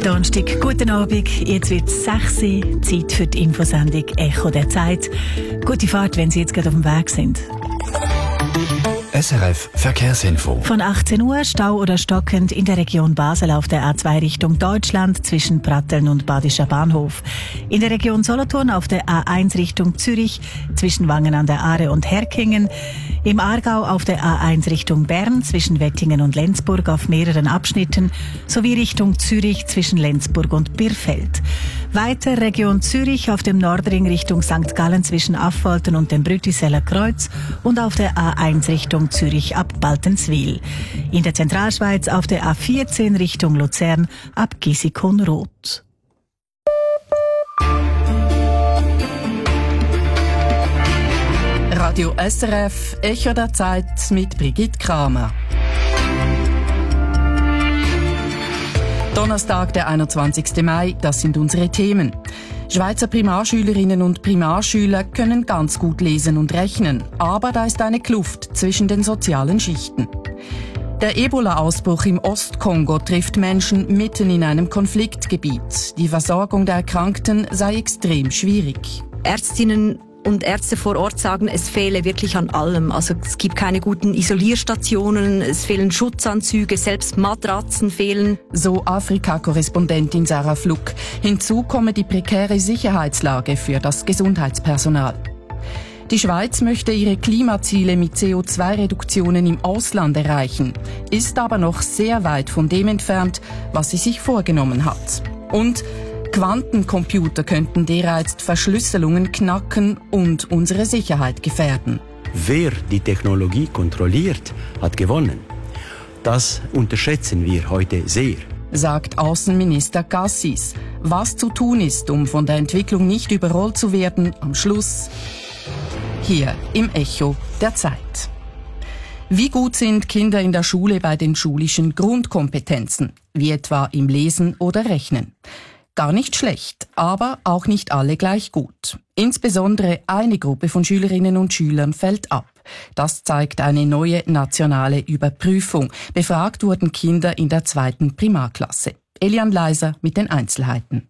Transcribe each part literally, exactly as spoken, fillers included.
Donnerstag, guten Abend. Jetzt wird es sechs Uhr, Zeit für die Infosendung «Echo der Zeit». Gute Fahrt, wenn Sie jetzt gerade auf dem Weg sind. S R F Verkehrsinfo. Von achtzehn Uhr Stau oder stockend in der Region Basel auf der A zwei Richtung Deutschland zwischen Pratteln und Badischer Bahnhof. In der Region Solothurn auf der A eins Richtung Zürich zwischen Wangen an der Aare und Herkingen. Im Aargau auf der A eins Richtung Bern zwischen Wettingen und Lenzburg auf mehreren Abschnitten sowie Richtung Zürich zwischen Lenzburg und Birfeld. Weiter Region Zürich auf dem Nordring Richtung Sankt Gallen zwischen Affoltern und dem Brütiseller Kreuz und auf der A eins Richtung Zürich ab Baltenswil. In der Zentralschweiz auf der A vierzehn Richtung Luzern ab Gisikon-Roth. Radio S R F, Echo der Zeit mit Brigitte Kramer. Donnerstag, der einundzwanzigsten Mai, das sind unsere Themen. Schweizer Primarschülerinnen und Primarschüler können ganz gut lesen und rechnen, aber da ist eine Kluft zwischen den sozialen Schichten. Der Ebola-Ausbruch im Ostkongo trifft Menschen mitten in einem Konfliktgebiet. Die Versorgung der Erkrankten sei extrem schwierig. Ärztinnen und Ärzte vor Ort sagen, es fehle wirklich an allem. Also es gibt keine guten Isolierstationen, es fehlen Schutzanzüge, selbst Matratzen fehlen. So Afrika-Korrespondentin Sarah Fluck. Hinzu komme die prekäre Sicherheitslage für das Gesundheitspersonal. Die Schweiz möchte ihre Klimaziele mit C O zwei Reduktionen im Ausland erreichen, ist aber noch sehr weit von dem entfernt, was sie sich vorgenommen hat. Und Quantencomputer könnten dereinst Verschlüsselungen knacken und unsere Sicherheit gefährden. Wer die Technologie kontrolliert, hat gewonnen. Das unterschätzen wir heute sehr, sagt Außenminister Cassis. Was zu tun ist, um von der Entwicklung nicht überrollt zu werden, am Schluss hier im Echo der Zeit. Wie gut sind Kinder in der Schule bei den schulischen Grundkompetenzen, wie etwa im Lesen oder Rechnen? Gar nicht schlecht, aber auch nicht alle gleich gut. Insbesondere eine Gruppe von Schülerinnen und Schülern fällt ab. Das zeigt eine neue nationale Überprüfung. Befragt wurden Kinder in der zweiten Primarklasse. Elian Leiser mit den Einzelheiten.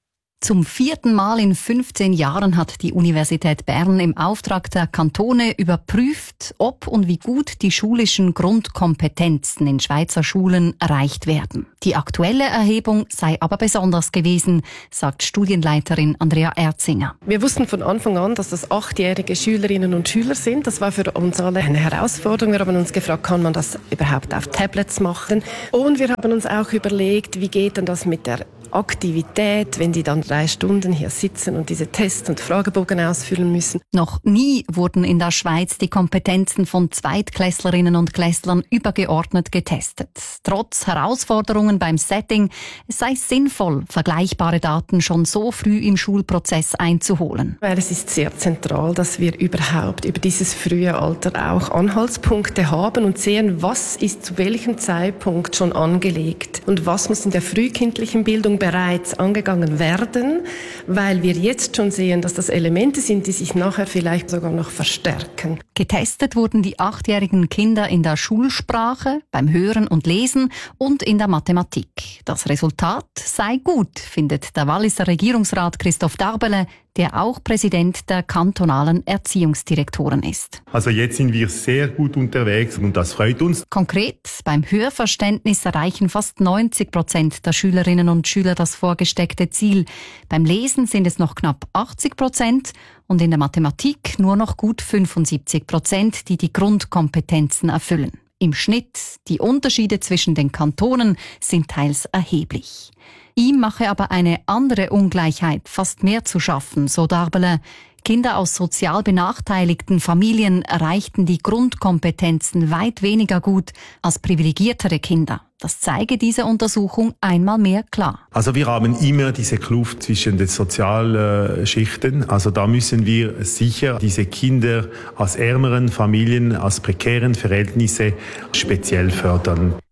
Zum vierten Mal in fünfzehn Jahren hat die Universität Bern im Auftrag der Kantone überprüft, ob und wie gut die schulischen Grundkompetenzen in Schweizer Schulen erreicht werden. Die aktuelle Erhebung sei aber besonders gewesen, sagt Studienleiterin Andrea Erzinger. Wir wussten von Anfang an, dass das achtjährige Schülerinnen und Schüler sind. Das war für uns alle eine Herausforderung. Wir haben uns gefragt, kann man das überhaupt auf Tablets machen? Und wir haben uns auch überlegt, wie geht denn das mit der Aktivität, wenn die dann drei Stunden hier sitzen und diese Tests und Fragebogen ausfüllen müssen. Noch nie wurden in der Schweiz die Kompetenzen von Zweitklässlerinnen und Klässlern übergeordnet getestet. Trotz Herausforderungen beim Setting, es sei sinnvoll, vergleichbare Daten schon so früh im Schulprozess einzuholen. Weil es ist sehr zentral, dass wir überhaupt über dieses frühe Alter auch Anhaltspunkte haben und sehen, was ist zu welchem Zeitpunkt schon angelegt und was muss in der frühkindlichen Bildung bereits angegangen werden, weil wir jetzt schon sehen, dass das Elemente sind, die sich nachher vielleicht sogar noch verstärken. Getestet wurden die achtjährigen Kinder in der Schulsprache, beim Hören und Lesen und in der Mathematik. Das Resultat sei gut, findet der Walliser Regierungsrat Christoph Darbele, der auch Präsident der kantonalen Erziehungsdirektoren ist. Also jetzt sind wir sehr gut unterwegs und das freut uns. Konkret, beim Hörverständnis erreichen fast neunzig Prozent der Schülerinnen und Schüler das vorgesteckte Ziel. Beim Lesen sind es noch knapp achtzig Prozent und in der Mathematik nur noch gut fünfundsiebzig Prozent, die die Grundkompetenzen erfüllen. Im Schnitt, die Unterschiede zwischen den Kantonen sind teils erheblich. Ihm mache aber eine andere Ungleichheit fast mehr zu schaffen, so Darbele. Kinder aus sozial benachteiligten Familien erreichten die Grundkompetenzen weit weniger gut als privilegiertere Kinder. Das zeige diese Untersuchung einmal mehr klar. Also wir haben immer diese Kluft zwischen den Sozialschichten. Also da müssen wir sicher diese Kinder aus ärmeren Familien, aus prekären Verhältnissen speziell fördern.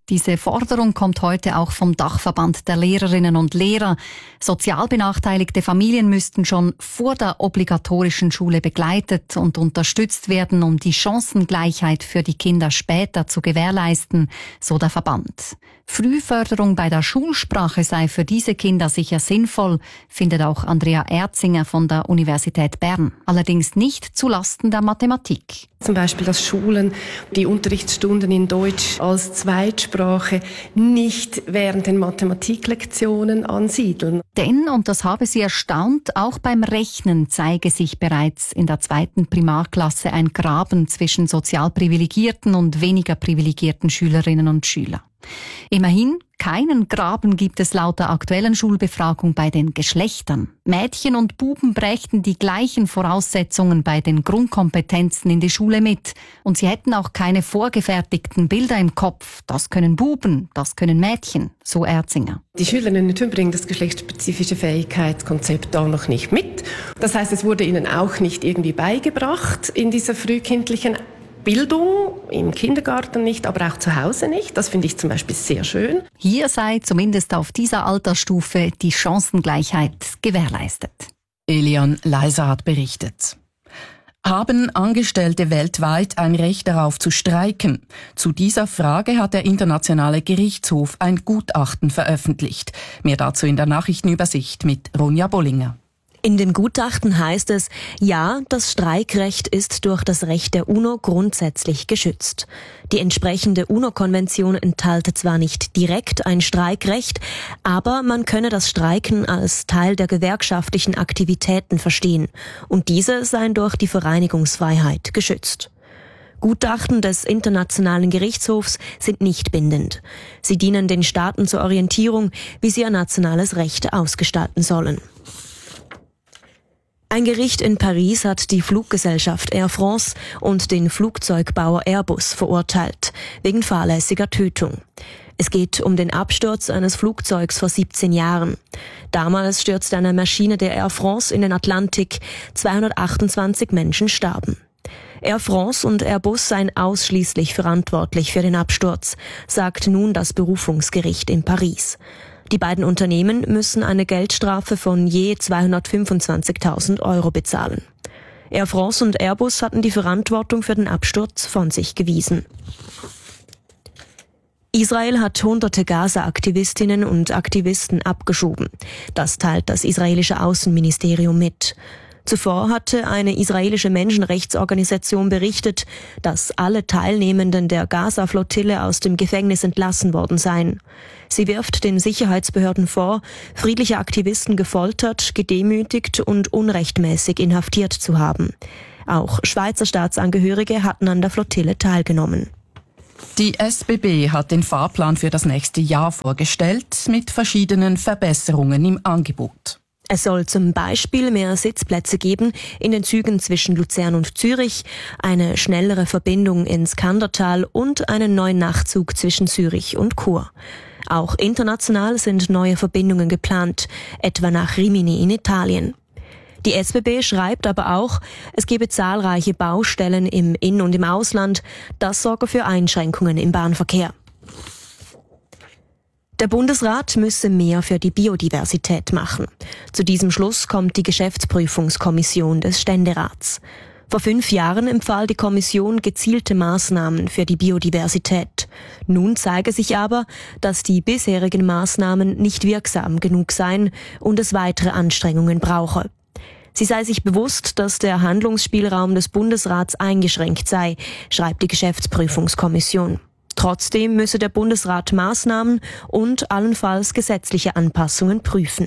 Diese Forderung kommt heute auch vom Dachverband der Lehrerinnen und Lehrer. Sozial benachteiligte Familien müssten schon vor der obligatorischen Schule begleitet und unterstützt werden, um die Chancengleichheit für die Kinder später zu gewährleisten, so der Verband. Frühförderung bei der Schulsprache sei für diese Kinder sicher sinnvoll, findet auch Andrea Erzinger von der Universität Bern. Allerdings nicht zulasten der Mathematik. Zum Beispiel, dass Schulen die Unterrichtsstunden in Deutsch als Zweitsprache nicht während den Mathematiklektionen ansiedeln. Denn, und das habe sie erstaunt, auch beim Rechnen zeige sich bereits in der zweiten Primarklasse ein Graben zwischen sozial privilegierten und weniger privilegierten Schülerinnen und Schülern. Immerhin, keinen Graben gibt es laut der aktuellen Schulbefragung bei den Geschlechtern. Mädchen und Buben brächten die gleichen Voraussetzungen bei den Grundkompetenzen in die Schule mit. Und sie hätten auch keine vorgefertigten Bilder im Kopf. Das können Buben, das können Mädchen, so Erzinger. Die Schülerinnen und Schüler bringen das geschlechtsspezifische Fähigkeitskonzept da noch nicht mit. Das heißt, es wurde ihnen auch nicht irgendwie beigebracht in dieser frühkindlichen Bildung, im Kindergarten nicht, aber auch zu Hause nicht. Das finde ich zum Beispiel sehr schön. Hier sei zumindest auf dieser Altersstufe die Chancengleichheit gewährleistet. Elian Leiser hat berichtet. Haben Angestellte weltweit ein Recht darauf zu streiken? Zu dieser Frage hat der Internationale Gerichtshof ein Gutachten veröffentlicht. Mehr dazu in der Nachrichtenübersicht mit Ronja Bollinger. In dem Gutachten heißt es, ja, das Streikrecht ist durch das Recht der UNO grundsätzlich geschützt. Die entsprechende UNO-Konvention enthalte zwar nicht direkt ein Streikrecht, aber man könne das Streiken als Teil der gewerkschaftlichen Aktivitäten verstehen und diese seien durch die Vereinigungsfreiheit geschützt. Gutachten des Internationalen Gerichtshofs sind nicht bindend. Sie dienen den Staaten zur Orientierung, wie sie ihr nationales Recht ausgestalten sollen. Ein Gericht in Paris hat die Fluggesellschaft Air France und den Flugzeugbauer Airbus verurteilt, wegen fahrlässiger Tötung. Es geht um den Absturz eines Flugzeugs vor siebzehn Jahren. Damals stürzte eine Maschine der Air France in den Atlantik, zweihundertachtundzwanzig Menschen starben. Air France und Airbus seien ausschließlich verantwortlich für den Absturz, sagt nun das Berufungsgericht in Paris. Die beiden Unternehmen müssen eine Geldstrafe von je zweihundertfünfundzwanzigtausend Euro bezahlen. Air France und Airbus hatten die Verantwortung für den Absturz von sich gewiesen. Israel hat hunderte Gaza-Aktivistinnen und Aktivisten abgeschoben. Das teilt das israelische Außenministerium mit. Zuvor hatte eine israelische Menschenrechtsorganisation berichtet, dass alle Teilnehmenden der Gaza-Flottille aus dem Gefängnis entlassen worden seien. Sie wirft den Sicherheitsbehörden vor, friedliche Aktivisten gefoltert, gedemütigt und unrechtmäßig inhaftiert zu haben. Auch Schweizer Staatsangehörige hatten an der Flottille teilgenommen. Die S B B hat den Fahrplan für das nächste Jahr vorgestellt, mit verschiedenen Verbesserungen im Angebot. Es soll zum Beispiel mehr Sitzplätze geben in den Zügen zwischen Luzern und Zürich, eine schnellere Verbindung ins Kandertal und einen neuen Nachtzug zwischen Zürich und Chur. Auch international sind neue Verbindungen geplant, etwa nach Rimini in Italien. Die S B B schreibt aber auch, es gebe zahlreiche Baustellen im In- und im Ausland, das sorge für Einschränkungen im Bahnverkehr. Der Bundesrat müsse mehr für die Biodiversität machen. Zu diesem Schluss kommt die Geschäftsprüfungskommission des Ständerats. Vor fünf Jahren empfahl die Kommission gezielte Maßnahmen für die Biodiversität. Nun zeige sich aber, dass die bisherigen Maßnahmen nicht wirksam genug seien und es weitere Anstrengungen brauche. Sie sei sich bewusst, dass der Handlungsspielraum des Bundesrats eingeschränkt sei, schreibt die Geschäftsprüfungskommission. Trotzdem müsse der Bundesrat Maßnahmen und allenfalls gesetzliche Anpassungen prüfen.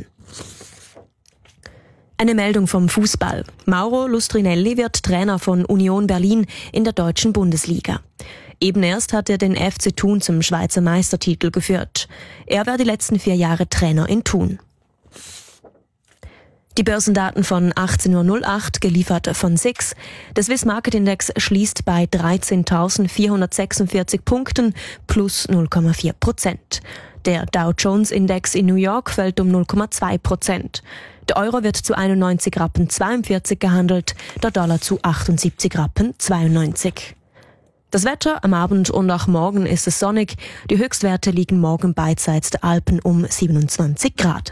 Eine Meldung vom Fußball. Mauro Lustrinelli wird Trainer von Union Berlin in der deutschen Bundesliga. Eben erst hat er den F C Thun zum Schweizer Meistertitel geführt. Er war die letzten vier Jahre Trainer in Thun. Die Börsendaten von achtzehn Uhr null acht, geliefert von S I X. Der Swiss Market Index schließt bei dreizehntausendvierhundertsechsundvierzig Punkten plus null Komma vier Prozent. Der Dow Jones Index in New York fällt um null Komma zwei Prozent. Der Euro wird zu einundneunzig Rappen zweiundvierzig gehandelt, der Dollar zu achtundsiebzig Rappen zweiundneunzig. Das Wetter am Abend und auch morgen ist es sonnig. Die Höchstwerte liegen morgen beidseits der Alpen um siebenundzwanzig Grad.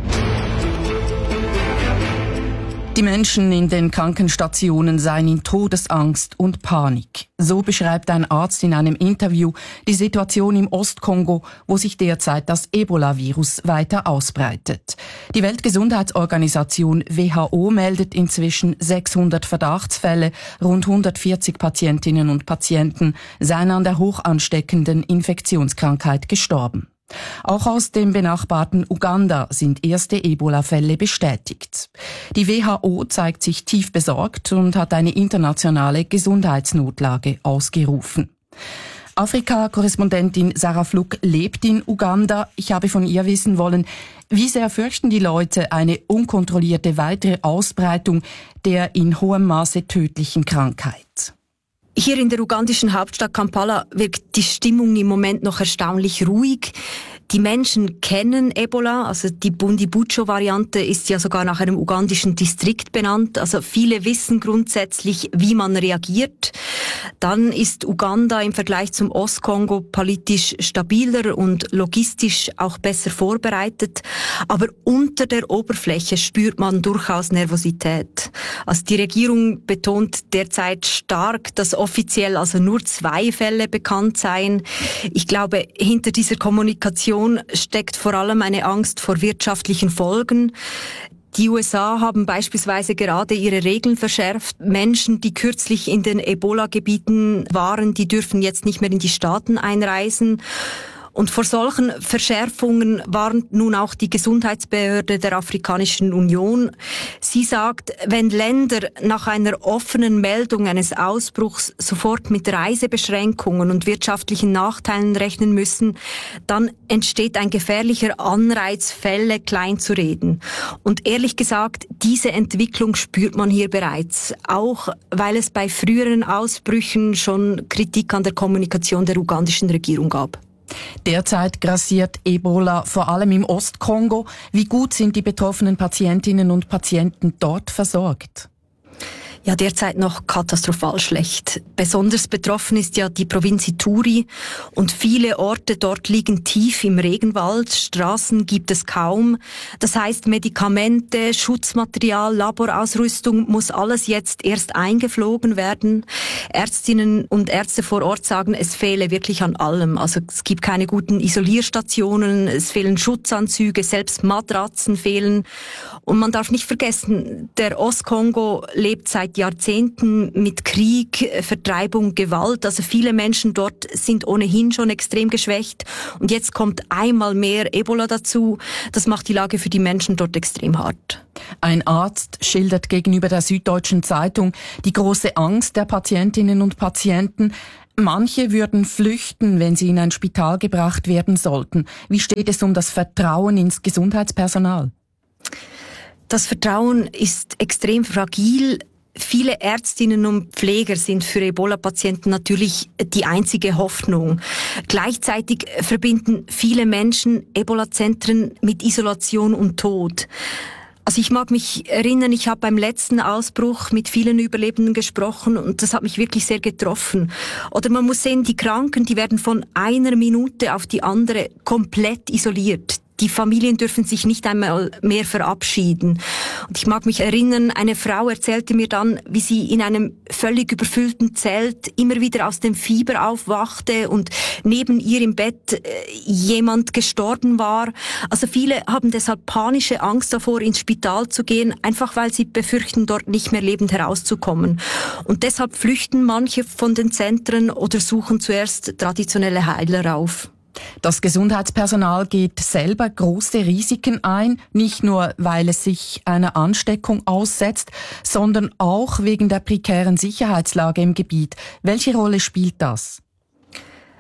Die Menschen in den Krankenstationen seien in Todesangst und Panik. So beschreibt ein Arzt in einem Interview die Situation im Ostkongo, wo sich derzeit das Ebola-Virus weiter ausbreitet. Die Weltgesundheitsorganisation W H O meldet inzwischen sechshundert Verdachtsfälle, rund hundertvierzig Patientinnen und Patienten seien an der hoch ansteckenden Infektionskrankheit gestorben. Auch aus dem benachbarten Uganda sind erste Ebola-Fälle bestätigt. Die W H O zeigt sich tief besorgt und hat eine internationale Gesundheitsnotlage ausgerufen. Afrika-Korrespondentin Sarah Fluck lebt in Uganda. Ich habe von ihr wissen wollen, wie sehr fürchten die Leute eine unkontrollierte weitere Ausbreitung der in hohem Maße tödlichen Krankheit? Hier in der ugandischen Hauptstadt Kampala wirkt die Stimmung im Moment noch erstaunlich ruhig. Die Menschen kennen Ebola, also die Bundibujo-Variante ist ja sogar nach einem ugandischen Distrikt benannt. Also viele wissen grundsätzlich, wie man reagiert. Dann ist Uganda im Vergleich zum Ostkongo politisch stabiler und logistisch auch besser vorbereitet. Aber unter der Oberfläche spürt man durchaus Nervosität. Also die Regierung betont derzeit stark, dass offiziell also nur zwei Fälle bekannt seien. Ich glaube, hinter dieser Kommunikation steckt vor allem eine Angst vor wirtschaftlichen Folgen. Die U S A haben beispielsweise gerade ihre Regeln verschärft. Menschen, die kürzlich in den Ebola-Gebieten waren, die dürfen jetzt nicht mehr in die Staaten einreisen. Und vor solchen Verschärfungen warnt nun auch die Gesundheitsbehörde der Afrikanischen Union. Sie sagt, wenn Länder nach einer offenen Meldung eines Ausbruchs sofort mit Reisebeschränkungen und wirtschaftlichen Nachteilen rechnen müssen, dann entsteht ein gefährlicher Anreiz, Fälle kleinzureden. Und ehrlich gesagt, diese Entwicklung spürt man hier bereits, auch weil es bei früheren Ausbrüchen schon Kritik an der Kommunikation der ugandischen Regierung gab. Derzeit grassiert Ebola vor allem im Ostkongo. Wie gut sind die betroffenen Patientinnen und Patienten dort versorgt? Ja, derzeit noch katastrophal schlecht. Besonders betroffen ist ja die Provinz Ituri und viele Orte dort liegen tief im Regenwald. Straßen gibt es kaum. Das heißt, Medikamente, Schutzmaterial, Laborausrüstung muss alles jetzt erst eingeflogen werden. Ärztinnen und Ärzte vor Ort sagen, es fehle wirklich an allem. Also es gibt keine guten Isolierstationen, es fehlen Schutzanzüge, selbst Matratzen fehlen. Und man darf nicht vergessen, der Ostkongo lebt seit Jahrzehnten mit Krieg, Vertreibung, Gewalt. Also viele Menschen dort sind ohnehin schon extrem geschwächt. Und jetzt kommt einmal mehr Ebola dazu. Das macht die Lage für die Menschen dort extrem hart. Ein Arzt schildert gegenüber der Süddeutschen Zeitung die große Angst der Patientinnen und Patienten. Manche würden flüchten, wenn sie in ein Spital gebracht werden sollten. Wie steht es um das Vertrauen ins Gesundheitspersonal? Das Vertrauen ist extrem fragil. Viele Ärztinnen und Pfleger sind für Ebola-Patienten natürlich die einzige Hoffnung. Gleichzeitig verbinden viele Menschen Ebola-Zentren mit Isolation und Tod. Also ich mag mich erinnern, ich habe beim letzten Ausbruch mit vielen Überlebenden gesprochen und das hat mich wirklich sehr getroffen. Oder man muss sehen, die Kranken, die werden von einer Minute auf die andere komplett isoliert. Die Familien dürfen sich nicht einmal mehr verabschieden. Und ich mag mich erinnern, eine Frau erzählte mir dann, wie sie in einem völlig überfüllten Zelt immer wieder aus dem Fieber aufwachte und neben ihr im Bett jemand gestorben war. Also viele haben deshalb panische Angst davor, ins Spital zu gehen, einfach weil sie befürchten, dort nicht mehr lebend herauszukommen. Und deshalb flüchten manche von den Zentren oder suchen zuerst traditionelle Heiler auf. Das Gesundheitspersonal geht selber große Risiken ein, nicht nur weil es sich einer Ansteckung aussetzt, sondern auch wegen der prekären Sicherheitslage im Gebiet. Welche Rolle spielt das?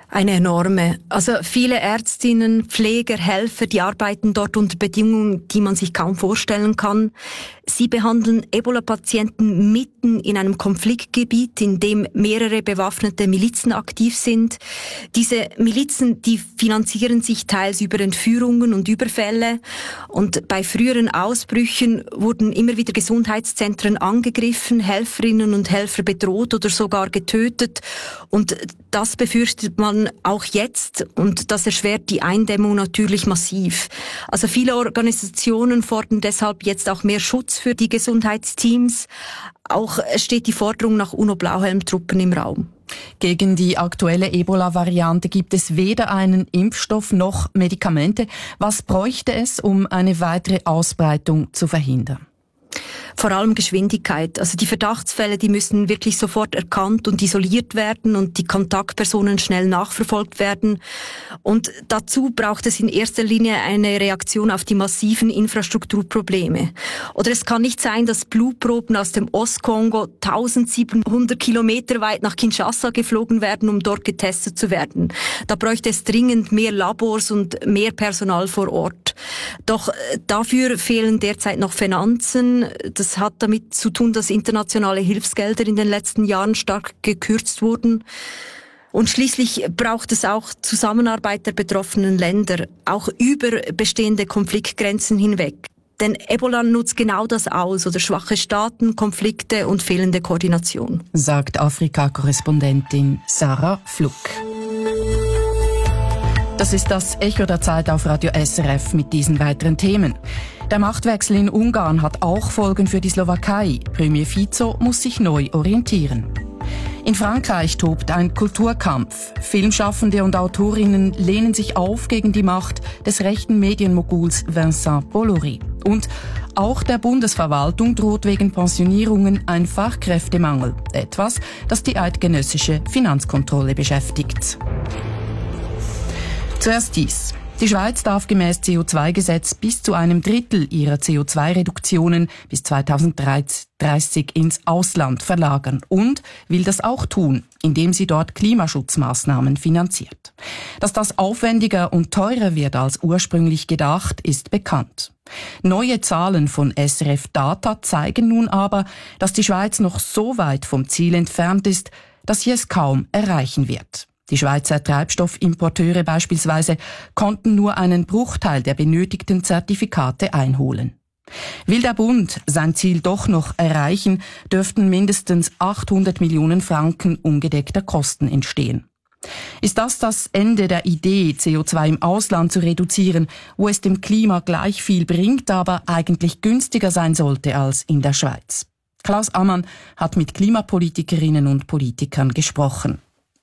Eine enorme. Also viele Ärztinnen, Pfleger, Helfer, die arbeiten dort unter Bedingungen, die man sich kaum vorstellen kann. Sie behandeln Ebola-Patienten mitten in einem Konfliktgebiet, in dem mehrere bewaffnete Milizen aktiv sind. Diese Milizen, die finanzieren sich teils über Entführungen und Überfälle. Und bei früheren Ausbrüchen wurden immer wieder Gesundheitszentren angegriffen, Helferinnen und Helfer bedroht oder sogar getötet. Und das befürchtet man auch jetzt, und das erschwert die Eindämmung natürlich massiv. Also viele Organisationen fordern deshalb jetzt auch mehr Schutz für die Gesundheitsteams. Auch steht die Forderung nach UNO-Blauhelm-Truppen im Raum. Gegen die aktuelle Ebola-Variante gibt es weder einen Impfstoff noch Medikamente. Was bräuchte es, um eine weitere Ausbreitung zu verhindern? Vor allem Geschwindigkeit. Also die Verdachtsfälle, die müssen wirklich sofort erkannt und isoliert werden und die Kontaktpersonen schnell nachverfolgt werden. Und dazu braucht es in erster Linie eine Reaktion auf die massiven Infrastrukturprobleme. Oder es kann nicht sein, dass Blutproben aus dem Ostkongo eintausendsiebenhundert Kilometer weit nach Kinshasa geflogen werden, um dort getestet zu werden. Da bräuchte es dringend mehr Labors und mehr Personal vor Ort. Doch dafür fehlen derzeit noch Finanzen. Das hat damit zu tun, dass internationale Hilfsgelder in den letzten Jahren stark gekürzt wurden. Und schließlich braucht es auch Zusammenarbeit der betroffenen Länder, auch über bestehende Konfliktgrenzen hinweg. Denn Ebola nutzt genau das aus, oder schwache Staaten, Konflikte und fehlende Koordination. Sagt Afrika-Korrespondentin Sarah Fluck. Das ist das Echo der Zeit auf Radio S R F mit diesen weiteren Themen. Der Machtwechsel in Ungarn hat auch Folgen für die Slowakei. Premier Fico muss sich neu orientieren. In Frankreich tobt ein Kulturkampf. Filmschaffende und Autorinnen lehnen sich auf gegen die Macht des rechten Medienmoguls Vincent Bolloré. Und auch der Bundesverwaltung droht wegen Pensionierungen ein Fachkräftemangel. Etwas, das die eidgenössische Finanzkontrolle beschäftigt. Zuerst dies. Die Schweiz darf gemäß C O zwei Gesetz bis zu einem Drittel ihrer C O zwei Reduktionen bis zweitausenddreißig ins Ausland verlagern und will das auch tun, indem sie dort Klimaschutzmaßnahmen finanziert. Dass das aufwendiger und teurer wird als ursprünglich gedacht, ist bekannt. Neue Zahlen von S R F Data zeigen nun aber, dass die Schweiz noch so weit vom Ziel entfernt ist, dass sie es kaum erreichen wird. Die Schweizer Treibstoffimporteure beispielsweise konnten nur einen Bruchteil der benötigten Zertifikate einholen. Will der Bund sein Ziel doch noch erreichen, dürften mindestens achthundert Millionen Franken ungedeckter Kosten entstehen. Ist das das Ende der Idee, C O zwei im Ausland zu reduzieren, wo es dem Klima gleich viel bringt, aber eigentlich günstiger sein sollte als in der Schweiz? Klaus Ammann hat mit Klimapolitikerinnen und Politikern gesprochen.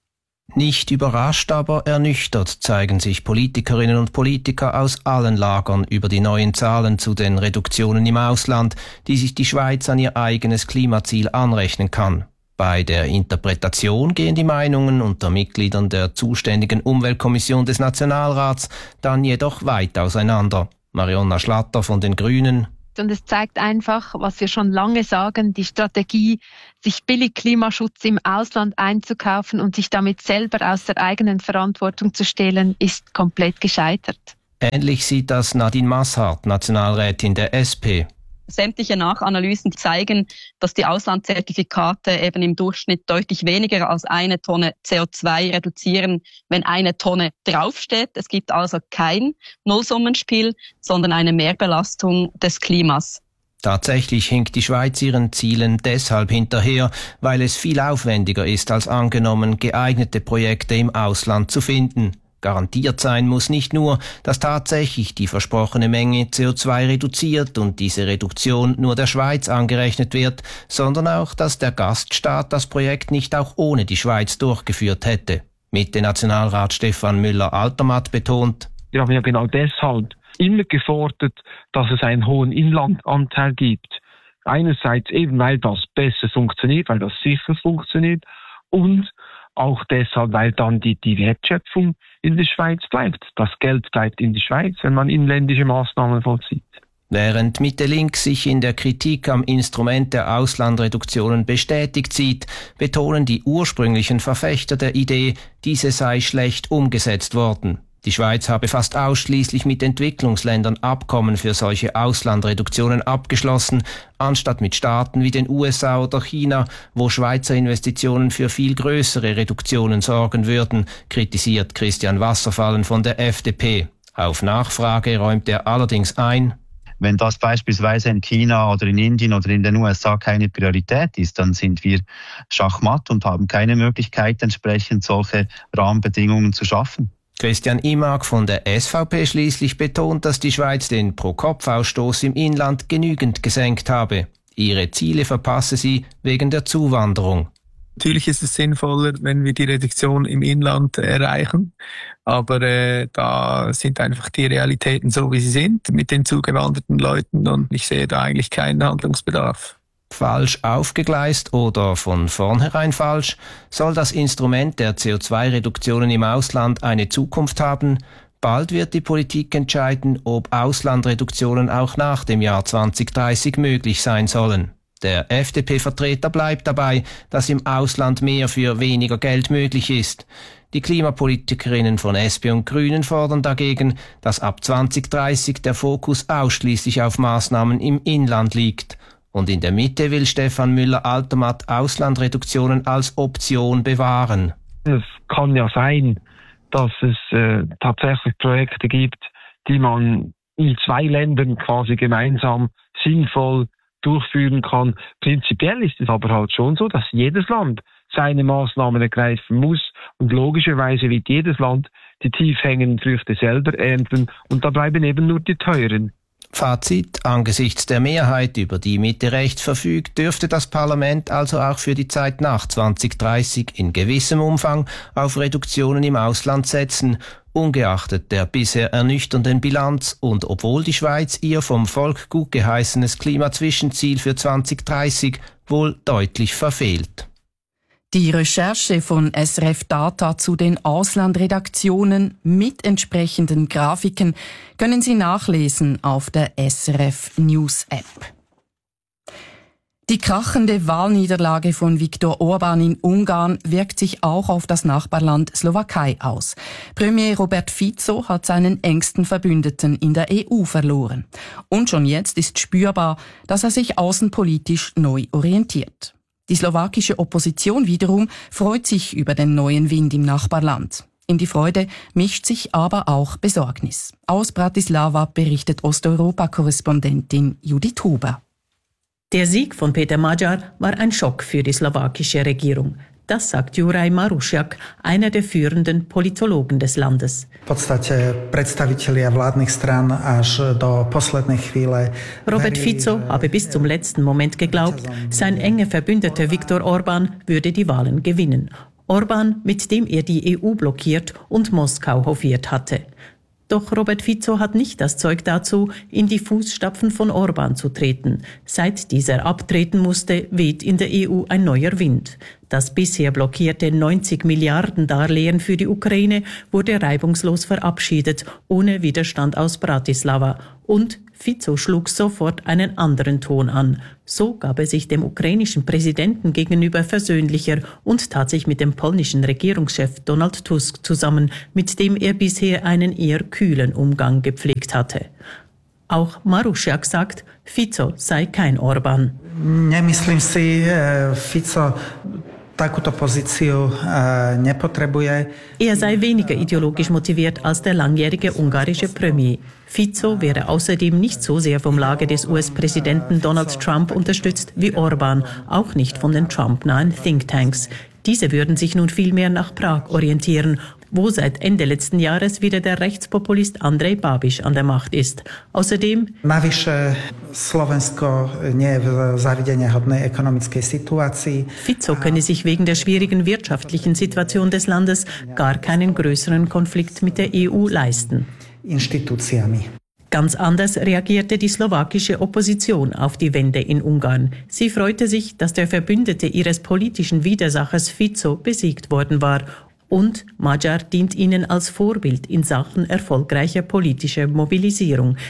Nicht überrascht, aber ernüchtert zeigen sich Politikerinnen und Politiker aus allen Lagern über die neuen Zahlen zu den Reduktionen im Ausland, die sich die Schweiz an ihr eigenes Klimaziel anrechnen kann. Bei der Interpretation gehen die Meinungen unter Mitgliedern der zuständigen Umweltkommission des Nationalrats dann jedoch weit auseinander. Marionna Schlatter von den Grünen. Und es zeigt einfach, was wir schon lange sagen, die Strategie, sich billig Klimaschutz im Ausland einzukaufen und sich damit selber aus der eigenen Verantwortung zu stehlen, ist komplett gescheitert. Ähnlich sieht das Nadine Masshardt, Nationalrätin der S P. Sämtliche Nachanalysen zeigen, dass die Auslandszertifikate eben im Durchschnitt deutlich weniger als eine Tonne C O zwei reduzieren, wenn eine Tonne draufsteht. Es gibt also kein Nullsummenspiel, sondern eine Mehrbelastung des Klimas. Tatsächlich hinkt die Schweiz ihren Zielen deshalb hinterher, weil es viel aufwendiger ist als angenommen, geeignete Projekte im Ausland zu finden. Garantiert sein muss nicht nur, dass tatsächlich die versprochene Menge C O zwei reduziert und diese Reduktion nur der Schweiz angerechnet wird, sondern auch, dass der Gaststaat das Projekt nicht auch ohne die Schweiz durchgeführt hätte. Mitte-Nationalrat Stefan Müller-Altermatt betont: Wir haben ja genau deshalb immer gefordert, dass es einen hohen Inlandanteil gibt. Einerseits eben, weil das besser funktioniert, weil das sicher funktioniert, und auch deshalb, weil dann die, die Wertschöpfung in der Schweiz bleibt. Das Geld bleibt in der Schweiz, wenn man inländische Maßnahmen vollzieht. Während Mitte Links sich in der Kritik am Instrument der Auslandreduktionen bestätigt sieht, betonen die ursprünglichen Verfechter der Idee, diese sei schlecht umgesetzt worden. Die Schweiz habe fast ausschließlich mit Entwicklungsländern Abkommen für solche Auslandreduktionen abgeschlossen, anstatt mit Staaten wie den U S A oder China, wo Schweizer Investitionen für viel größere Reduktionen sorgen würden, kritisiert Christian Wasserfallen von der F D P. Auf Nachfrage räumt er allerdings ein: Wenn das beispielsweise in China oder in Indien oder in den U S A keine Priorität ist, dann sind wir schachmatt und haben keine Möglichkeit, entsprechend solche Rahmenbedingungen zu schaffen. Christian Imag von der S V P schließlich betont, dass die Schweiz den Pro-Kopf-Ausstoß im Inland genügend gesenkt habe. Ihre Ziele verpasse sie wegen der Zuwanderung. Natürlich ist es sinnvoller, wenn wir die Reduktion im Inland erreichen, aber äh, da sind einfach die Realitäten so, wie sie sind, mit den zugewanderten Leuten, und ich sehe da eigentlich keinen Handlungsbedarf. Falsch aufgegleist oder von vornherein falsch? Soll das Instrument der C O zwei Reduktionen im Ausland eine Zukunft haben? Bald wird die Politik entscheiden, ob Auslandreduktionen auch nach dem Jahr zwanzig dreißig möglich sein sollen. Der F D P-Vertreter bleibt dabei, dass im Ausland mehr für weniger Geld möglich ist. Die Klimapolitikerinnen von S P und Grünen fordern dagegen, dass ab zwanzig dreißig der Fokus ausschließlich auf Maßnahmen im Inland liegt. Und in der Mitte will Stefan Müller-Altermatt Auslandreduktionen als Option bewahren. Es kann ja sein, dass es äh, tatsächlich Projekte gibt, die man in zwei Ländern quasi gemeinsam sinnvoll durchführen kann. Prinzipiell ist es aber halt schon so, dass jedes Land seine Maßnahmen ergreifen muss, und logischerweise wird jedes Land die tief hängenden Früchte selber ernten, und da bleiben eben nur die teuren. Fazit: Angesichts der Mehrheit, über die Mitte rechts verfügt, dürfte das Parlament also auch für die Zeit nach zwanzig dreißig in gewissem Umfang auf Reduktionen im Ausland setzen, ungeachtet der bisher ernüchternden Bilanz und obwohl die Schweiz ihr vom Volk gut geheißenes Klimazwischenziel für zwanzig dreißig wohl deutlich verfehlt. Die Recherche von S R F Data zu den Auslandredaktionen mit entsprechenden Grafiken können Sie nachlesen auf der S R F News App. Die krachende Wahlniederlage von Viktor Orbán in Ungarn wirkt sich auch auf das Nachbarland Slowakei aus. Premier Robert Fico hat seinen engsten Verbündeten in der E U verloren. Und schon jetzt ist spürbar, dass er sich außenpolitisch neu orientiert. Die slowakische Opposition wiederum freut sich über den neuen Wind im Nachbarland. In die Freude mischt sich aber auch Besorgnis. Aus Bratislava berichtet Osteuropa-Korrespondentin Judith Huber. Der Sieg von Peter Magyar war ein Schock für die slowakische Regierung. Das sagt Juraj Marušiak, einer der führenden Politologen des Landes. Robert Fico habe bis zum letzten Moment geglaubt, sein enger Verbündeter Viktor Orbán würde die Wahlen gewinnen. Orbán, mit dem er die E U blockiert und Moskau hofiert hatte. Doch Robert Fico hat nicht das Zeug dazu, in die Fußstapfen von Orbán zu treten. Seit dieser abtreten musste, weht in der E U ein neuer Wind. Das bisher blockierte neunzig Milliarden Darlehen für die Ukraine wurde reibungslos verabschiedet, ohne Widerstand aus Bratislava. Und Fico schlug sofort einen anderen Ton an. So gab er sich dem ukrainischen Präsidenten gegenüber versöhnlicher und tat sich mit dem polnischen Regierungschef Donald Tusk zusammen, mit dem er bisher einen eher kühlen Umgang gepflegt hatte. Auch Marušiak sagt, Fico sei kein Orbán. Nemyslím si, Fico takúto pozíciu nepotrebuje. Er sei weniger ideologisch motiviert als der langjährige ungarische Premier. Fico wäre außerdem nicht so sehr vom Lager des U S-Präsidenten Donald Trump unterstützt wie Orbán, auch nicht von den Trump-nahen Thinktanks. Diese würden sich nun vielmehr nach Prag orientieren, wo seit Ende letzten Jahres wieder der Rechtspopulist Andrej Babiš an der Macht ist. Außerdem Navyše Slovensko nie je v závideniahodnej ekonomickej situácii. Fico könne sich wegen der schwierigen wirtschaftlichen Situation des Landes gar keinen größeren Konflikt mit der E U leisten. Inštitúciami. Ganz anders reagierte die slowakische Opposition auf die Wende in Ungarn. Sie freute sich, dass der Verbündete ihres politischen Widersachers Fico besiegt worden war. Und Magyar dient ihnen als Vorbild in Sachen erfolgreicher politischer Mobilisierung.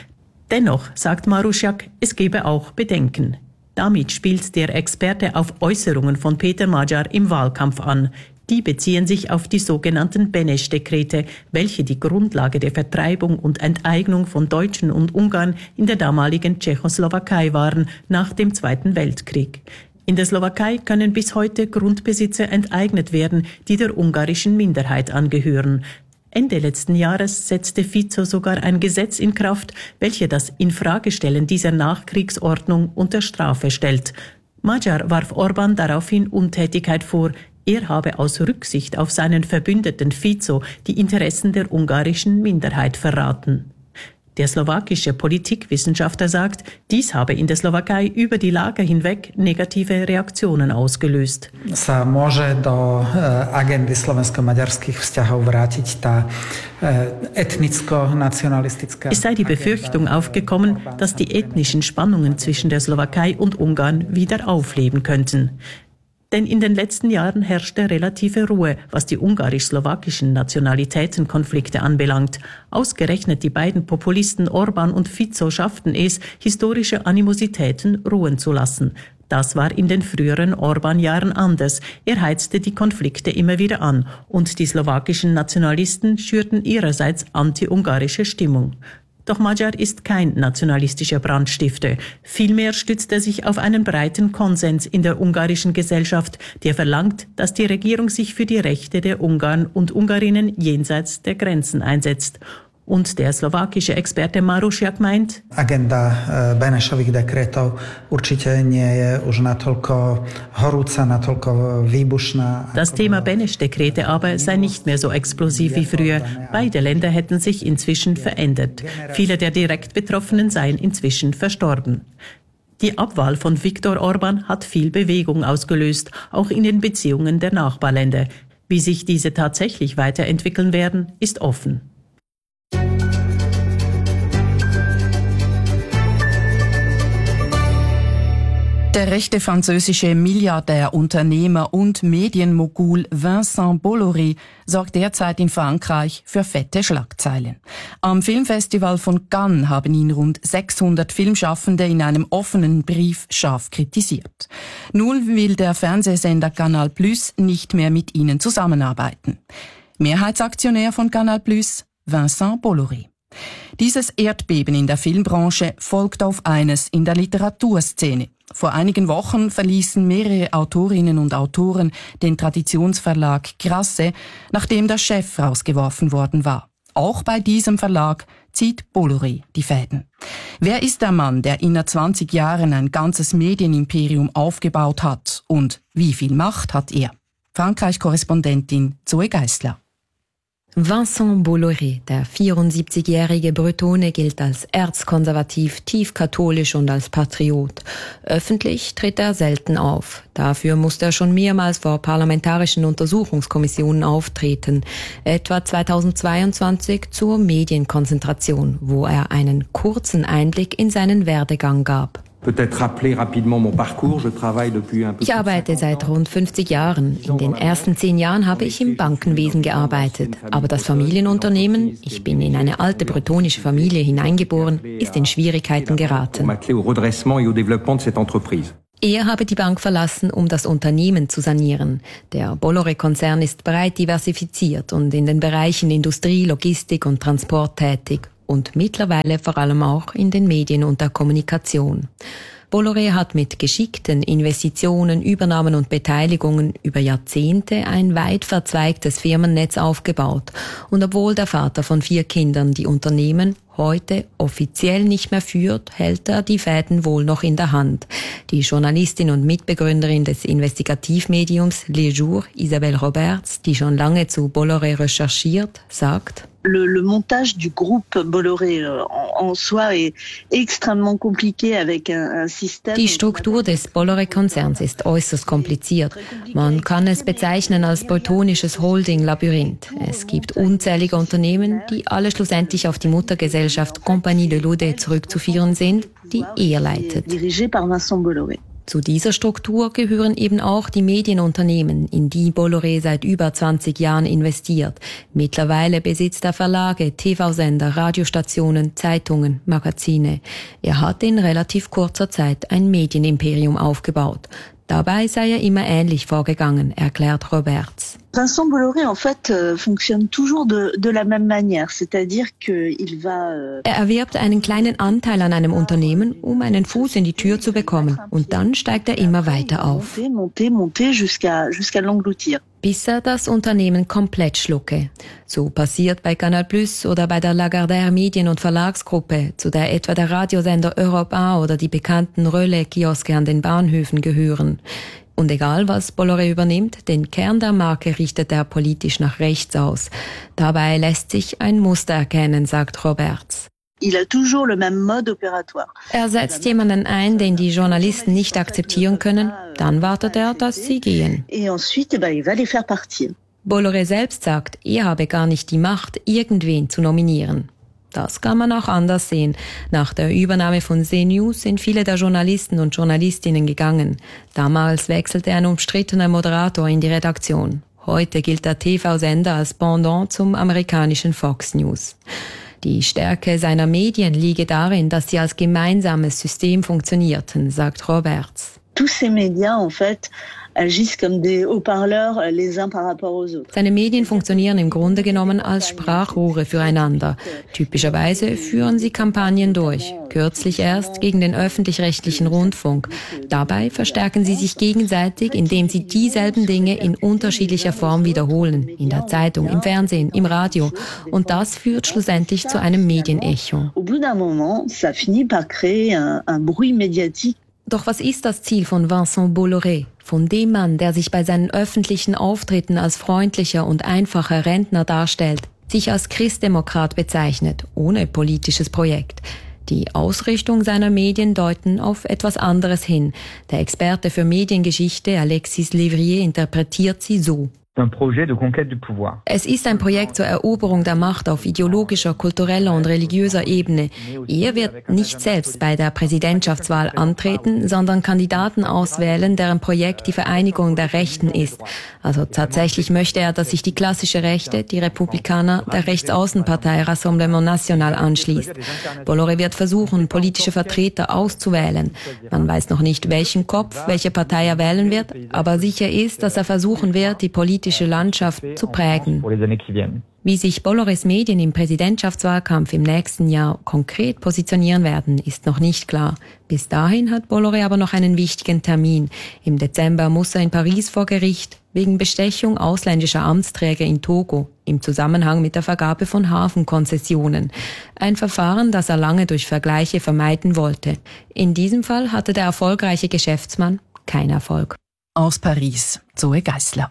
Dennoch, sagt Marusiak, es gebe auch Bedenken. Damit spielt der Experte auf Äußerungen von Peter Magyar im Wahlkampf an. Die beziehen sich auf die sogenannten Beneš-Dekrete, welche die Grundlage der Vertreibung und Enteignung von Deutschen und Ungarn in der damaligen Tschechoslowakei waren, nach dem Zweiten Weltkrieg. In der Slowakei können bis heute Grundbesitze enteignet werden, die der ungarischen Minderheit angehören. Ende letzten Jahres setzte Fico sogar ein Gesetz in Kraft, welches das Infragestellen dieser Nachkriegsordnung unter Strafe stellt. Magyar warf Orbán daraufhin Untätigkeit vor. Er habe aus Rücksicht auf seinen Verbündeten Fico die Interessen der ungarischen Minderheit verraten. Der slowakische Politikwissenschaftler sagt, dies habe in der Slowakei über die Lager hinweg negative Reaktionen ausgelöst. Sa môže do agendy slovensko-maďarských vzťahov vrátiť tá etnicko-nationalistická. Es sei die Befürchtung aufgekommen, dass die ethnischen Spannungen zwischen der Slowakei und Ungarn wieder aufleben könnten. Denn in den letzten Jahren herrschte relative Ruhe, was die ungarisch-slowakischen Nationalitätenkonflikte anbelangt. Ausgerechnet die beiden Populisten Orbán und Fico schafften es, historische Animositäten ruhen zu lassen. Das war in den früheren Orbán-Jahren anders. Er heizte die Konflikte immer wieder an und die slowakischen Nationalisten schürten ihrerseits anti-ungarische Stimmung. Doch Magyar ist kein nationalistischer Brandstifter. Vielmehr stützt er sich auf einen breiten Konsens in der ungarischen Gesellschaft, der verlangt, dass die Regierung sich für die Rechte der Ungarn und Ungarinnen jenseits der Grenzen einsetzt. Und der slowakische Experte Marusiak meint, agenda Benešových dekretov určite nie je už natoľko horúca, natoľko výbušná. Das Thema Beneš-Dekrete aber sei nicht mehr so explosiv wie früher. Beide Länder hätten sich inzwischen verändert. Viele der direkt Betroffenen seien inzwischen verstorben. Die Abwahl von Viktor Orbán hat viel Bewegung ausgelöst, auch in den Beziehungen der Nachbarländer. Wie sich diese tatsächlich weiterentwickeln werden, ist offen. Der rechte französische Milliardär, Unternehmer und Medienmogul Vincent Bolloré sorgt derzeit in Frankreich für fette Schlagzeilen. Am Filmfestival von Cannes haben ihn rund sechshundert Filmschaffende in einem offenen Brief scharf kritisiert. Nun will der Fernsehsender Canal Plus nicht mehr mit ihnen zusammenarbeiten. Mehrheitsaktionär von Canal Plus, Vincent Bolloré. Dieses Erdbeben in der Filmbranche folgt auf eines in der Literaturszene. Vor einigen Wochen verließen mehrere Autorinnen und Autoren den Traditionsverlag Grasset, nachdem der Chef rausgeworfen worden war. Auch bei diesem Verlag zieht Bolloré die Fäden. Wer ist der Mann, der in zwanzig Jahren ein ganzes Medienimperium aufgebaut hat? Und wie viel Macht hat er? Frankreich-Korrespondentin Zoe Geissler. Vincent Bolloré, der vierundsiebzigjährige Bretone, gilt als erzkonservativ, tief katholisch und als Patriot. Öffentlich tritt er selten auf. Dafür musste er schon mehrmals vor parlamentarischen Untersuchungskommissionen auftreten, etwa zweitausendzweiundzwanzig zur Medienkonzentration, wo er einen kurzen Einblick in seinen Werdegang gab. Ich arbeite seit rund fünfzig Jahren. In den ersten zehn Jahren habe ich im Bankenwesen gearbeitet. Aber das Familienunternehmen, ich bin in eine alte bretonische Familie hineingeboren, ist in Schwierigkeiten geraten. Er habe die Bank verlassen, um das Unternehmen zu sanieren. Der Bolloré-Konzern ist breit diversifiziert und in den Bereichen Industrie, Logistik und Transport tätig. Und mittlerweile vor allem auch in den Medien und der Kommunikation. Bolloré hat mit geschickten Investitionen, Übernahmen und Beteiligungen über Jahrzehnte ein weit verzweigtes Firmennetz aufgebaut. Und obwohl der Vater von vier Kindern die Unternehmen heute offiziell nicht mehr führt, hält er die Fäden wohl noch in der Hand. Die Journalistin und Mitbegründerin des Investigativmediums Le Jour, Isabelle Roberts, die schon lange zu Bolloré recherchiert, sagt: Le, le montage du groupe Bolloré en, en soi est extrêmement compliqué avec un, un système. Die Struktur des Bolloré-Konzerns ist äußerst kompliziert. Man kann es bezeichnen als bretonisches Holding-Labyrinth. Es gibt unzählige Unternehmen, die alle schlussendlich auf die Muttergesellschaft Compagnie de l'Oudet zurückzuführen sind, die er leitet. Dirigé par Vincent Bolloré. Zu dieser Struktur gehören eben auch die Medienunternehmen, in die Bolloré seit über zwanzig Jahren investiert. Mittlerweile besitzt er Verlage, T V-Sender, Radiostationen, Zeitungen, Magazine. Er hat in relativ kurzer Zeit ein Medienimperium aufgebaut. Dabei sei er immer ähnlich vorgegangen, erklärt Roberts. Vincent Bolloré en fait euh, fonctionne toujours de, de la même manière, c'est-à-dire qu'il va. Euh er erwirbt einen kleinen Anteil an einem Unternehmen, um einen Fuß in die Tür zu bekommen, und dann steigt er immer weiter auf. Monter, monter jusqu'à jusqu'à l'engloutir. Bis er das Unternehmen komplett schlucke. So passiert bei Canal Plus oder bei der Lagardère Medien- und Verlagsgruppe, zu der etwa der Radiosender Europe eins oder die bekannten Relais-Kioske an den Bahnhöfen gehören. Und egal was Bolloré übernimmt, den Kern der Marke richtet er politisch nach rechts aus. Dabei lässt sich ein Muster erkennen, sagt Roberts. Il a toujours le même mode opératoire. Er setzt jemanden ein, den die Journalisten nicht akzeptieren können, dann wartet er, dass sie gehen. Et ensuite, bah, il va les faire partir. Bolloré selbst sagt, er habe gar nicht die Macht, irgendwen zu nominieren. Das kann man auch anders sehen. Nach der Übernahme von CNews sind viele der Journalisten und Journalistinnen gegangen. Damals wechselte ein umstrittener Moderator in die Redaktion. Heute gilt der T V-Sender als Pendant zum amerikanischen Fox News. Die Stärke seiner Medien liege darin, dass sie als gemeinsames System funktionierten, sagt Roberts. Tous ces médias, en fait, agissent comme des haut-parleurs les uns par rapport aux autres. Seine Medien funktionieren im Grunde genommen als Sprachrohre füreinander. Typischerweise führen sie Kampagnen durch. Kürzlich erst gegen den öffentlich-rechtlichen Rundfunk. Dabei verstärken sie sich gegenseitig, indem sie dieselben Dinge in unterschiedlicher Form wiederholen. In der Zeitung, im Fernsehen, im Radio. Und das führt schlussendlich zu einem Medienecho. Au bout d'un moment, ça finit par créer un, un bruit médiatique. Doch was ist das Ziel von Vincent Bolloré? Von dem Mann, der sich bei seinen öffentlichen Auftritten als freundlicher und einfacher Rentner darstellt, sich als Christdemokrat bezeichnet, ohne politisches Projekt. Die Ausrichtung seiner Medien deuten auf etwas anderes hin. Der Experte für Mediengeschichte Alexis Lévrier interpretiert sie so. Es ist ein Projekt zur Eroberung der Macht auf ideologischer, kultureller und religiöser Ebene. Er wird nicht selbst bei der Präsidentschaftswahl antreten, sondern Kandidaten auswählen, deren Projekt die Vereinigung der Rechten ist. Also tatsächlich möchte er, dass sich die klassische Rechte, die Republikaner, der Rechtsaußenpartei Rassemblement National anschließt. Bolloré wird versuchen, politische Vertreter auszuwählen. Man weiß noch nicht, welchen Kopf, welche Partei er wählen wird, aber sicher ist, dass er versuchen wird, die politische Landschaft zu prägen. Wie sich Bollorés Medien im Präsidentschaftswahlkampf im nächsten Jahr konkret positionieren werden, ist noch nicht klar. Bis dahin hat Bolloré aber noch einen wichtigen Termin. Im Dezember muss er in Paris vor Gericht wegen Bestechung ausländischer Amtsträger in Togo im Zusammenhang mit der Vergabe von Hafenkonzessionen. Ein Verfahren, das er lange durch Vergleiche vermeiden wollte. In diesem Fall hatte der erfolgreiche Geschäftsmann keinen Erfolg. Aus Paris, Zoe Geissler.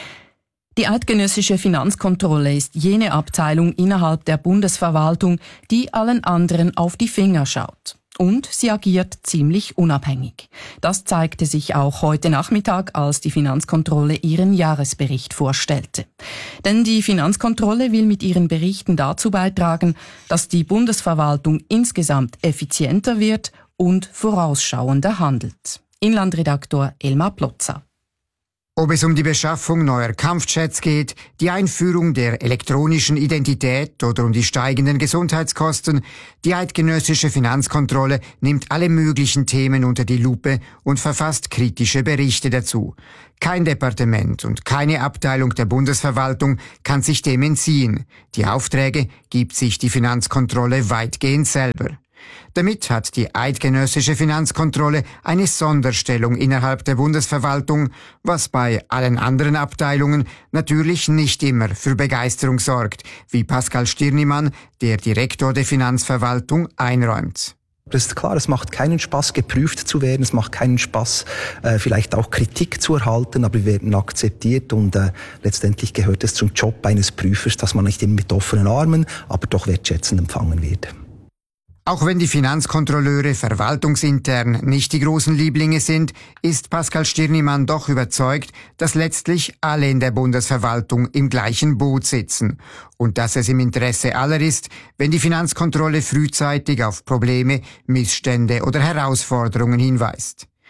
Die eidgenössische Finanzkontrolle ist jene Abteilung innerhalb der Bundesverwaltung, die allen anderen auf die Finger schaut. Und sie agiert ziemlich unabhängig. Das zeigte sich auch heute Nachmittag, als die Finanzkontrolle ihren Jahresbericht vorstellte. Denn die Finanzkontrolle will mit ihren Berichten dazu beitragen, dass die Bundesverwaltung insgesamt effizienter wird und vorausschauender handelt. Inlandredaktor Elmar Plotzer. Ob es um die Beschaffung neuer Kampfjets geht, die Einführung der elektronischen Identität oder um die steigenden Gesundheitskosten, die eidgenössische Finanzkontrolle nimmt alle möglichen Themen unter die Lupe und verfasst kritische Berichte dazu. Kein Departement und keine Abteilung der Bundesverwaltung kann sich dem entziehen. Die Aufträge gibt sich die Finanzkontrolle weitgehend selber. Damit hat die eidgenössische Finanzkontrolle eine Sonderstellung innerhalb der Bundesverwaltung, was bei allen anderen Abteilungen natürlich nicht immer für Begeisterung sorgt, wie Pascal Stirnimann, der Direktor der Finanzverwaltung, einräumt. Es ist klar, es macht keinen Spaß, geprüft zu werden, es macht keinen Spaß, äh, vielleicht auch Kritik zu erhalten, aber wir werden akzeptiert und äh, letztendlich gehört es zum Job eines Prüfers, dass man nicht immer mit offenen Armen, aber doch wertschätzend empfangen wird. Auch wenn die Finanzkontrolleure verwaltungsintern nicht die großen Lieblinge sind, ist Pascal Stirnimann doch überzeugt, dass letztlich alle in der Bundesverwaltung im gleichen Boot sitzen und dass es im Interesse aller ist, wenn die Finanzkontrolle frühzeitig auf Probleme, Missstände oder Herausforderungen hinweist.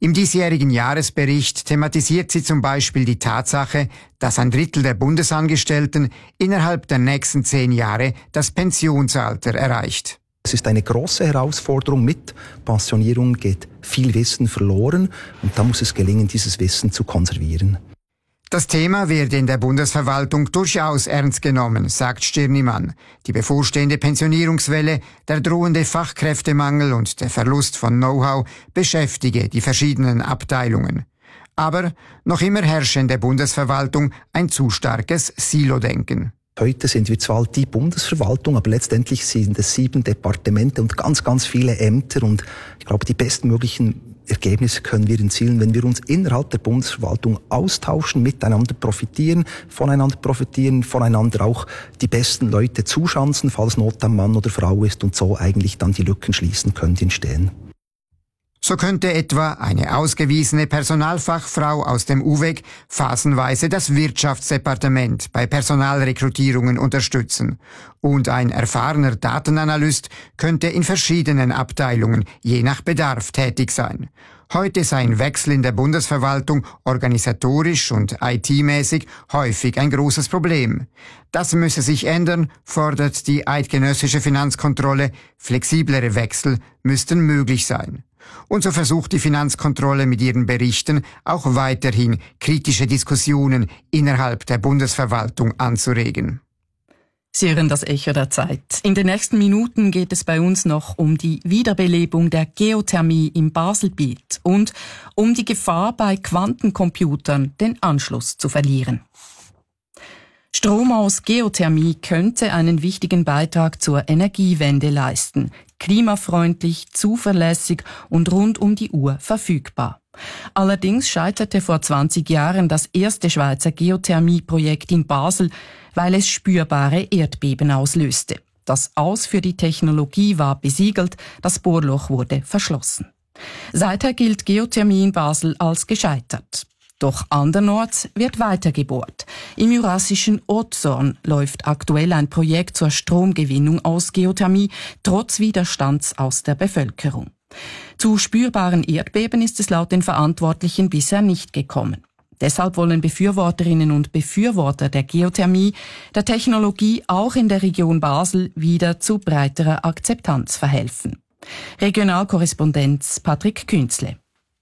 Im diesjährigen Jahresbericht thematisiert sie zum Beispiel die Tatsache, dass ein Drittel der Bundesangestellten innerhalb der nächsten zehn Jahre das Pensionsalter erreicht. Es ist eine große Herausforderung. Mit Pensionierung geht viel Wissen verloren und da muss es gelingen, dieses Wissen zu konservieren. Das Thema wird in der Bundesverwaltung durchaus ernst genommen, sagt Stirnimann. Die bevorstehende Pensionierungswelle, der drohende Fachkräftemangel und der Verlust von Know-how beschäftige die verschiedenen Abteilungen. Aber noch immer herrsche in der Bundesverwaltung ein zu starkes Silo-Denken. Heute sind wir zwar die Bundesverwaltung, aber letztendlich sind es sieben Departemente und ganz, ganz viele Ämter. Und ich glaube, die bestmöglichen Ergebnisse können wir erzielen, wenn wir uns innerhalb der Bundesverwaltung austauschen, miteinander profitieren, voneinander profitieren, voneinander auch die besten Leute zuschanzen, falls Not am Mann oder Frau ist und so eigentlich dann die Lücken schließen können, die entstehen. So könnte etwa eine ausgewiesene Personalfachfrau aus dem U W E G phasenweise das Wirtschaftsdepartement bei Personalrekrutierungen unterstützen. Und ein erfahrener Datenanalyst könnte in verschiedenen Abteilungen je nach Bedarf tätig sein. Heute sei ein Wechsel in der Bundesverwaltung organisatorisch und I T-mäßig häufig ein großes Problem. Das müsse sich ändern, fordert die eidgenössische Finanzkontrolle. Flexiblere Wechsel müssten möglich sein. Und so versucht die Finanzkontrolle mit ihren Berichten auch weiterhin kritische Diskussionen innerhalb der Bundesverwaltung anzuregen. Sie hören das Echo der Zeit. In den nächsten Minuten geht es bei uns noch um die Wiederbelebung der Geothermie im Baselbiet und um die Gefahr, bei Quantencomputern den Anschluss zu verlieren. Strom aus Geothermie könnte einen wichtigen Beitrag zur Energiewende leisten. Klimafreundlich, zuverlässig und rund um die Uhr verfügbar. Allerdings scheiterte vor zwanzig Jahren das erste Schweizer Geothermieprojekt in Basel, weil es spürbare Erdbeben auslöste. Das Aus für die Technologie war besiegelt, das Bohrloch wurde verschlossen. Seither gilt Geothermie in Basel als gescheitert. Doch andernorts wird weiter gebohrt. Im jurassischen Otzorn läuft aktuell ein Projekt zur Stromgewinnung aus Geothermie, trotz Widerstands aus der Bevölkerung. Zu spürbaren Erdbeben ist es laut den Verantwortlichen bisher nicht gekommen. Deshalb wollen Befürworterinnen und Befürworter der Geothermie der Technologie auch in der Region Basel wieder zu breiterer Akzeptanz verhelfen. Regionalkorrespondent Patrick Künzle.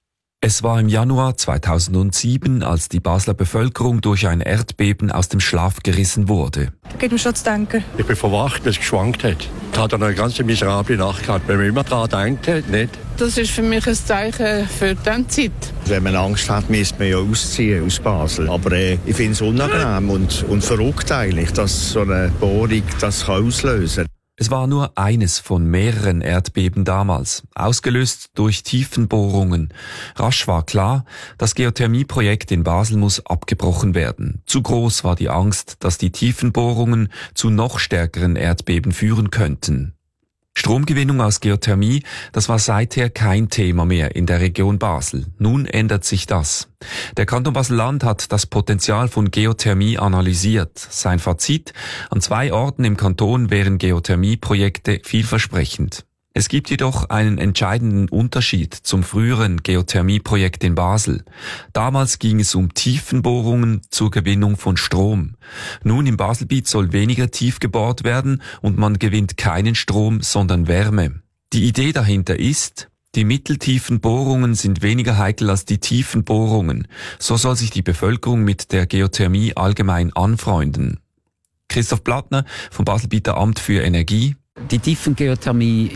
Es war im Januar zweitausendsieben, als die Basler Bevölkerung durch ein Erdbeben aus dem Schlaf gerissen wurde. Da geht mir schon zu denken. Ich bin verwacht, weil es geschwankt hat. Ich hatte eine ganz miserable Nacht gehabt, wenn man immer daran denkt, nicht? Das ist für mich ein Zeichen für die Zeit. Wenn man Angst hat, müsste man ja ausziehen aus Basel. Aber äh, ich finde es unangenehm und, und verrückt eigentlich, dass so eine Bohrung das kann auslösen kann. Es war nur eines von mehreren Erdbeben damals, ausgelöst durch Tiefenbohrungen. Rasch war klar, das Geothermieprojekt in Basel muss abgebrochen werden. Zu groß war die Angst, dass die Tiefenbohrungen zu noch stärkeren Erdbeben führen könnten. Stromgewinnung aus Geothermie, das war seither kein Thema mehr in der Region Basel. Nun ändert sich das. Der Kanton Basel-Land hat das Potenzial von Geothermie analysiert. Sein Fazit: An zwei Orten im Kanton wären Geothermieprojekte vielversprechend. Es gibt jedoch einen entscheidenden Unterschied zum früheren Geothermieprojekt in Basel. Damals ging es um Tiefenbohrungen zur Gewinnung von Strom. Nun im Baselbiet soll weniger tief gebohrt werden und man gewinnt keinen Strom, sondern Wärme. Die Idee dahinter ist: Die mitteltiefen Bohrungen sind weniger heikel als die tiefen Bohrungen. So soll sich die Bevölkerung mit der Geothermie allgemein anfreunden. Christoph Plattner vom Baselbieter Amt für Energie. Die Tiefengeothermie